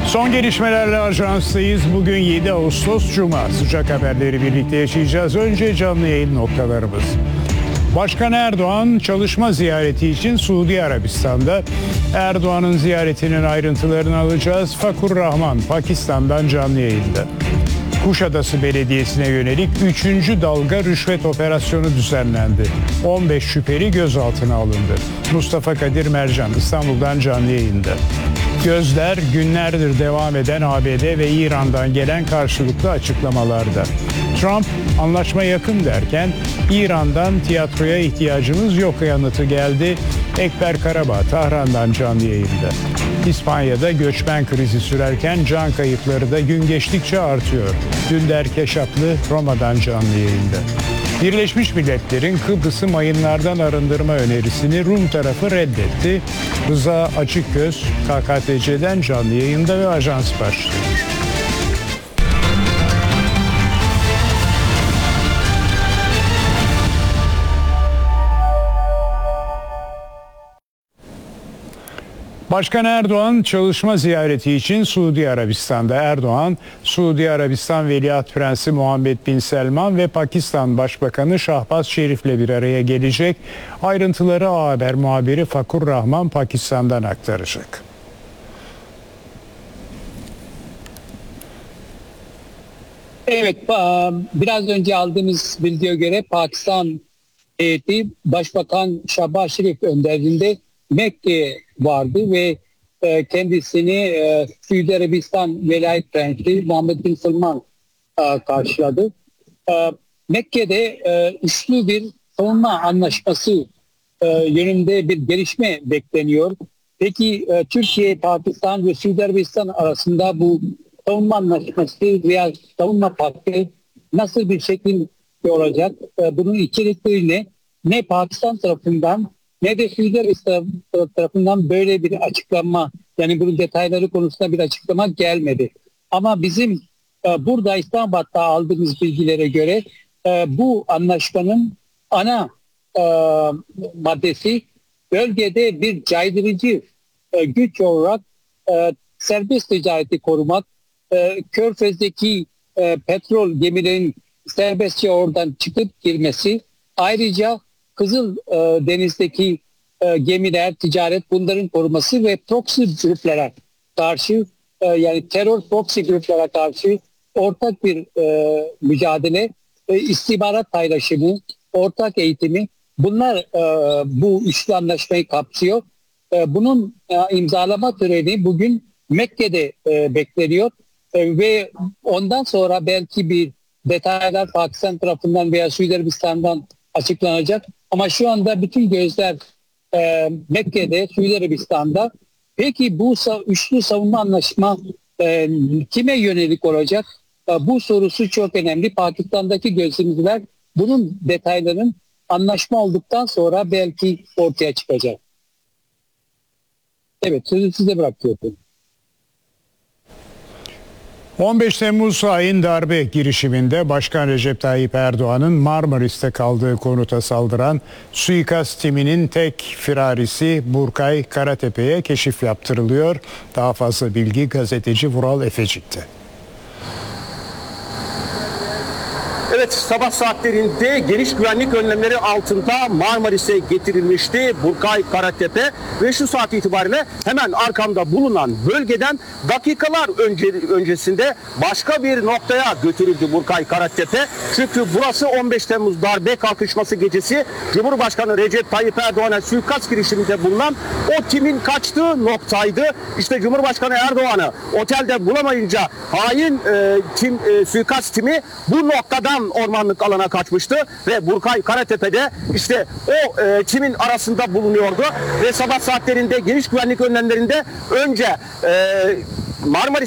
Son gelişmelerle ajanstayız. Bugün 7 Ağustos Cuma. Sıcak haberleri birlikte yaşayacağız. Önce canlı yayın noktalarımız. Başkan Erdoğan çalışma ziyareti için Suudi Arabistan'da. Erdoğan'ın ziyaretinin ayrıntılarını alacağız. Fakur Rahman Pakistan'dan canlı yayında. Kuşadası Belediyesi'ne yönelik 3. dalga rüşvet operasyonu düzenlendi. 15 şüpheli gözaltına alındı. Mustafa Kadir Mercan İstanbul'dan canlı yayında. Gözler günlerdir devam eden ABD ve İran'dan gelen karşılıklı açıklamalarda. Trump anlaşma yakın derken İran'dan tiyatroya ihtiyacımız yok yanıtı geldi. Ekber Karabağ Tahran'dan canlı yayında. İspanya'da göçmen krizi sürerken can kayıpları da gün geçtikçe artıyor. Dündar Keşaplı Roma'dan canlı yayında. Birleşmiş Milletler'in Kıbrıs'ı mayınlardan arındırma önerisini Rum tarafı reddetti. Rıza Açıkgöz KKTC'den canlı yayında ve ajans başlıyor. Başkan Erdoğan çalışma ziyareti için Suudi Arabistan'da. Erdoğan, Suudi Arabistan Veliaht Prensi Muhammed Bin Selman ve Pakistan Başbakanı Şahbaz Şerif'le bir araya gelecek. Ayrıntıları A Haber muhabiri Fakur Rahman Pakistan'dan aktaracak. Evet, biraz önce aldığımız bilgiye göre Pakistan heyeti Başbakan Şahbaz Şerif önderliğinde Mekke vardı ve kendisini Suudi Arabistan Velayet Prensi Muhammed Bin Selman karşıladı. Mekke'de üçlü bir savunma anlaşması yönünde bir gelişme bekleniyor. Peki Türkiye, Pakistan ve Suudi Arabistan arasında bu savunma anlaşması veya savunma paktı nasıl bir şekilde olacak? Bunun içerikleri ne Pakistan tarafından ne de Suudi Arabistan tarafından böyle bir açıklama, yani bunun detayları konusunda bir açıklama gelmedi. Ama bizim burada İslamabad'da aldığımız bilgilere göre bu anlaşmanın ana maddesi bölgede bir caydırıcı güç olarak serbest ticareti korumak, Körfez'deki petrol gemilerinin serbestçe oradan çıkıp girmesi, ayrıca Kızıl Deniz'deki gemiler, ticaret bunların koruması ve proxy gruplara karşı yani terör proxy gruplara karşı ortak bir mücadele, istihbarat paylaşımı, ortak eğitimi bunlar bu üçlü anlaşmayı kapsıyor. Bunun imzalama töreni bugün Mekke'de bekleniyor ve ondan sonra belki bir detaylar Pakistan tarafından veya Suudi Arabistan'dan açıklanacak. Ama şu anda bütün gözler Mekke'de, Suudi Arabistan'da. Peki bu üçlü savunma anlaşma kime yönelik olacak? Bu sorusu çok önemli. Pakistan'daki gözlemciler bunun detaylarının anlaşma olduktan sonra belki ortaya çıkacak. Evet, sözü size bırakıyorum. 15 Temmuz hain darbe girişiminde Başkan Recep Tayyip Erdoğan'ın Marmaris'te kaldığı konuta saldıran suikast timinin tek firarisi Burkay Karatepe'ye keşif yaptırılıyor. Daha fazla bilgi gazeteci Vural Efecik'te. Evet, sabah saatlerinde geniş güvenlik önlemleri altında Marmaris'e getirilmişti Burkay Karatepe ve şu saat itibariyle hemen arkamda bulunan bölgeden dakikalar öncesinde başka bir noktaya götürüldü Burkay Karatepe. Çünkü burası 15 Temmuz darbe kalkışması gecesi Cumhurbaşkanı Recep Tayyip Erdoğan'a suikast girişiminde bulunan o timin kaçtığı noktaydı. İşte Cumhurbaşkanı Erdoğan'ı otelde bulamayınca hain suikast timi bu noktadan ormanlık alana kaçmıştı ve Burkay Karatepe'de işte o timin arasında bulunuyordu ve sabah saatlerinde geniş güvenlik önlemlerinde önce Marmaris